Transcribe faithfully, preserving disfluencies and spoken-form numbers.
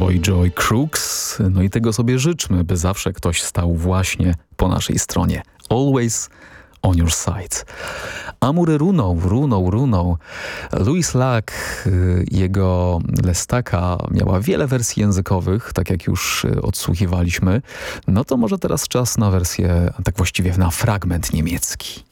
Cowboy Joy Crooks. No i tego sobie życzmy, by zawsze ktoś stał właśnie po naszej stronie. Always on your side. Amury runął, runął, runął. Louis Lack, jego Lestaka miała wiele wersji językowych, tak jak już odsłuchiwaliśmy. No to może teraz czas na wersję, tak właściwie na fragment niemiecki.